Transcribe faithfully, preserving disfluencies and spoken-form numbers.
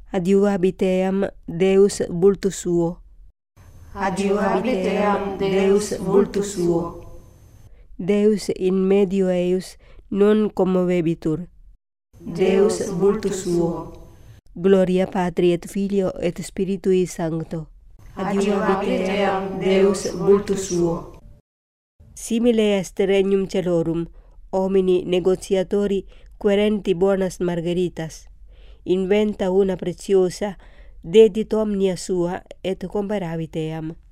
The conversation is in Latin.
Adiuabit eam Deus vultus suo. Adiuabit eam Deus vultus suo. Deus in medio eius non commovebitur. Deus vultus suo. Gloria Patri et Filio et Spiritui Sancto. Adiuabit eam Deus vultus suo. Simile est regnum celorum, homini negotiatori querenti bonas margaritas. Inventa una preciosa, dedit omnia sua et comparabit eam.